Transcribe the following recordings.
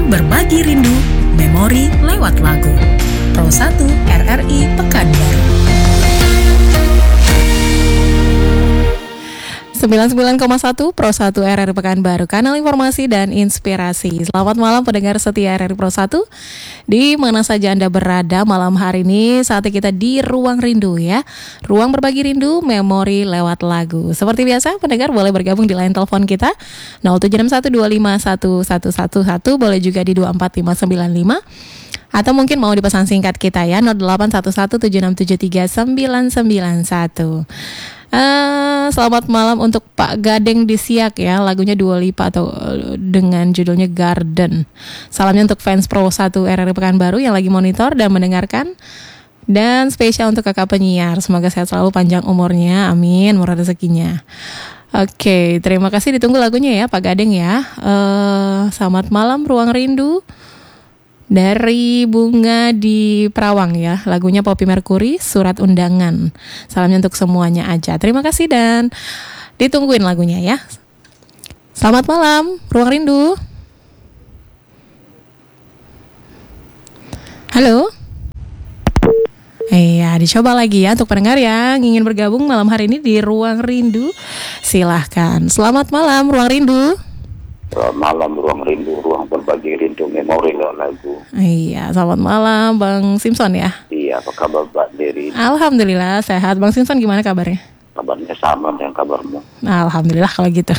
Berbagi rindu, memori lewat lagu. Pro 1 RRI Pekanbaru. 99,1 Pro 1 RRI Pekanbaru, kanal informasi dan inspirasi. Selamat malam pendengar setia RRI Pro 1, di mana saja Anda berada malam hari ini. Saatnya kita di Ruang Rindu ya. Ruang berbagi rindu, memori lewat lagu. Seperti biasa, pendengar boleh bergabung di line telepon kita 0761251111, boleh juga di 24595. Atau mungkin mau dipesan singkat kita ya 081176739991. Selamat malam untuk Pak Gadeng di Siak ya. Lagunya Dua Lipa atau dengan judulnya Garden. Salamnya untuk fans Pro 1 RRI Pekanbaru yang lagi monitor dan mendengarkan. Dan spesial untuk kakak penyiar, semoga sehat selalu, panjang umurnya, amin, murah rezekinya. Oke, terima kasih, ditunggu lagunya ya Pak Gadeng ya. Selamat malam Ruang Rindu dari Bunga di Perawang ya. Lagunya Poppy Mercury, Surat Undangan. Salamnya untuk semuanya aja. Terima kasih dan ditungguin lagunya ya. Selamat malam Ruang Rindu. Halo. Iya, dicoba lagi ya untuk pendengar yang ingin bergabung malam hari ini di Ruang Rindu. Silahkan. Selamat malam Ruang Rindu. Selamat malam Ruang Rindu, ruang berbagi rindu, memori lewat lagu. Iya, selamat malam Bang Simpson ya. Iya, apa kabar Mbak Dery? Alhamdulillah sehat. Bang Simpson gimana kabarnya? Kabarnya sama dengan kabarmu. Alhamdulillah kalau gitu.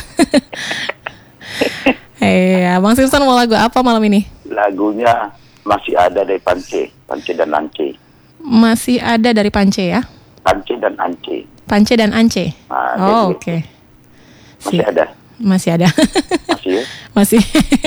Iya, Bang Simpson mau lagu apa malam ini? Lagunya masih ada dari Pance dan Ance. Masih ada dari Pance ya? Pance dan Ance. Pance dan Ance. Nah, oke. Masih ada. Masih ada. Masih ya? Masih.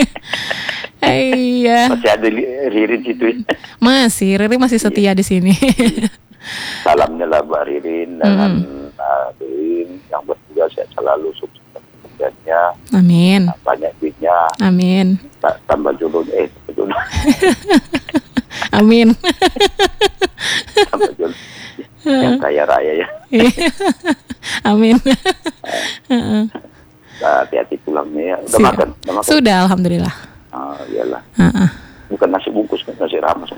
Iya. Masih ada Ririn situ. Masih, Ririn masih setia di sini. Salamnya lah Mbak Ririn dengan Ririn yang bertugas sehat selalu, sukses pekerjaannya. Amin. Banyak duitnya. Amin. Tambah jodoh. Amin. Tambah jodoh. Yang kaya raya ya. Amin. Hati-hati pulangnya ya. Udah makan? Sudah, alhamdulillah. Iyalah. Bukan nasi bungkus, kan nasi rames.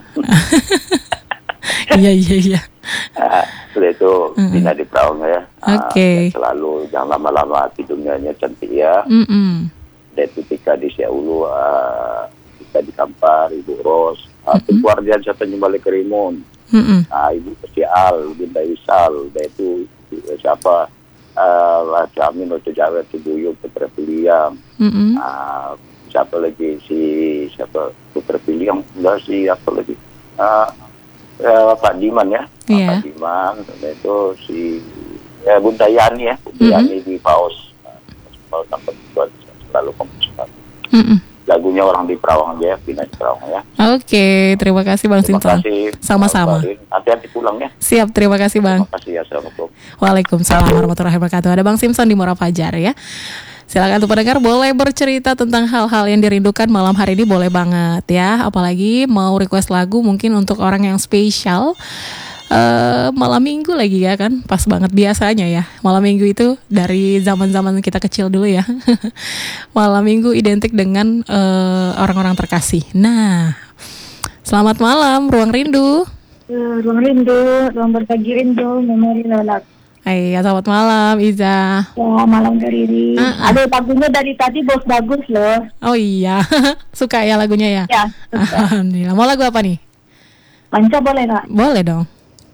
Iya. Sudah itu Dina di Perawang ya. Oke. Selalu jangan lama-lama tidurnya cantik ya. Dan ketika di Siaulu, kita di Kampar, Ibu Ros, keluarga siapa yang balik ke Rimun. Ibu Kesial, Bunda Isal, dan itu siapa? Amin atau Jawa itu Buyuk Putra Piliang. Siapa lagi siapa Putra Piliang, enggak sih, apa lagi Pak Diman ya. Pak Diman, dan itu si Bunda Yani ya. Bunda Yani di Paus. Sampai selalu komposisi. Lagunya orang di Perawang aja ya, Bina di Perawang ya. Oke, terima kasih Bang Simpson. Sama-sama. Hati-hati pulang ya. Siap, terima kasih Bang. Terima kasih ya, assalamualaikum. Waalaikumsalam warahmatullahi wabarakatuh. Ada Bang Simpson di Muara Fajar ya. Silakan untuk pendengar boleh bercerita tentang hal-hal yang dirindukan malam hari ini, boleh banget ya. Apalagi mau request lagu mungkin untuk orang yang spesial. Malam minggu lagi ya kan, pas banget biasanya ya. Malam minggu itu dari zaman-zaman kita kecil dulu ya. Malam minggu identik dengan orang-orang terkasih. Nah, selamat malam Ruang Rindu. Ruang Rindu, ruang berbagi rindu, memori lewat. Iya, selamat malam Iza. Ya, malam Riri. Ada lagunya dari tadi bos bagus loh. Oh iya, suka ya lagunya ya? Ya, suka. Alhamdulillah. Mau lagu apa nih? Panca boleh Kak? Boleh dong.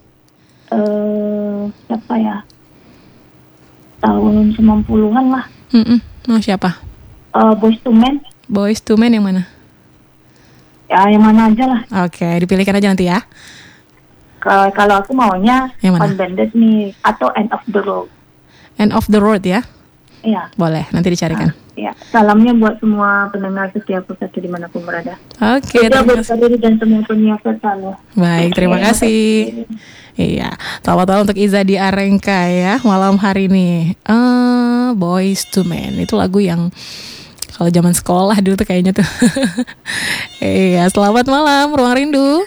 Siapa ya? Tahun 90-an lah. Mau siapa? Boyz II Men. Boyz II Men yang mana? Ya, yang mana aja lah. Oke, dipilihkan aja nanti ya. Kalau aku maunya yang mana? Unbanded nih, atau End of the Road. End of the Road ya? Iya. Boleh, nanti dicarikan. Iya. Salamnya buat semua pendengar setiap pusat dimanapun berada. Oke, terima kasih. Dan semua penyiar selalu. Baik, terima kasih. Iya, selamat malam untuk Iza di Arengka ya malam hari ini. Boyz II Men itu lagu yang kalau zaman sekolah dulu tuh kayaknya tuh. Iya, selamat malam Ruang Rindu.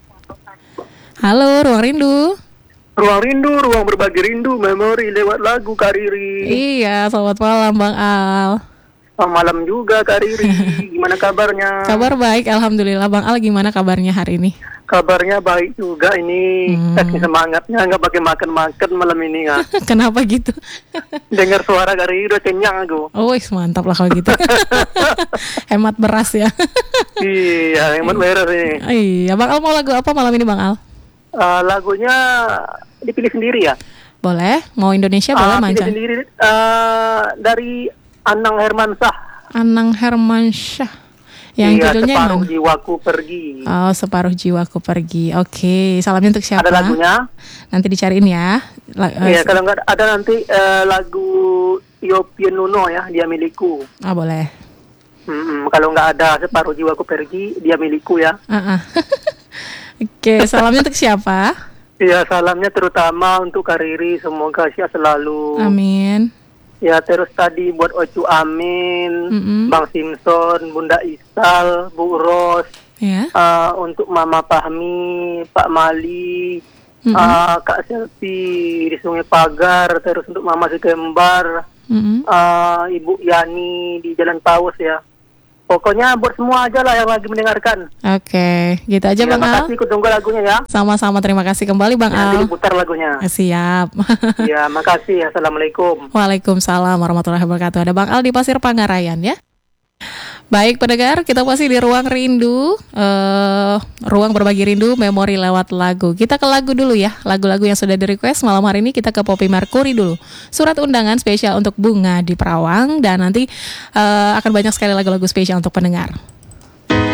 Halo Ruang Rindu. Ruang Rindu, ruang berbagi rindu, memori lewat lagu Kak Riri. Iya, selamat malam Bang Al. Malam juga Kak Riri. Gimana kabarnya? Kabar baik, alhamdulillah. Bang Al gimana kabarnya hari ini? Kabarnya baik juga ini. Saking semangatnya nggak pakai makan malam ini nggak. Kenapa gitu? Dengar suara Kak Riri udah kenyang aku. Oh, mantap lah kalau gitu. Hemat beras ya. Iya, hemat beras nih. Iya, Bang Al mau lagu apa malam ini Bang Al? Lagunya dipilih sendiri ya? Boleh, mau Indonesia boleh Pilih mancan. sendiri dari Anang Hermansyah. Anang Hermansyah. Yang judulnya Separuh emang? Jiwaku Pergi. Oh, Separuh Jiwaku Pergi. Oke, salamnya untuk siapa? Ada lagunya? Nanti dicariin ya. Iya, kalau nggak ada nanti lagu Yopie Nuno ya, Dia Milikku. Ah, boleh. Kalau nggak ada Separuh Jiwaku Pergi, Dia Milikku ya. Oke, salamnya untuk siapa? Iya, salamnya terutama untuk Kak Riri, semoga sehat selalu. Amin. Ya, terus tadi buat Ocu Amin, Bang Simpson, Bunda Isal, Bu Ros, Ya. untuk Mama Fahmi, Pak Mali, Kak Selvi di Sungai Pagar, terus untuk Mama Sikembar, Ibu Yani di Jalan Paus ya. Pokoknya buat semua aja lah yang lagi mendengarkan. Oke, gitu aja Bang Al. Makasih, kutunggu lagunya ya. Sama-sama, terima kasih kembali Bang Nanti Al. diputar lagunya. Siap. Ya, makasih. Assalamualaikum. Waalaikumsalam warahmatullahi wabarakatuh. Ada Bang Al di Pasir Pangarayan ya. Baik pendengar, kita masih di Ruang Rindu, ruang berbagi rindu, memori lewat lagu. Kita ke lagu dulu ya, lagu-lagu yang sudah di-request malam hari ini. Kita ke Poppy Mercury dulu. Surat undangan spesial untuk Bunga di Perawang, dan nanti akan banyak sekali lagu-lagu spesial untuk pendengar.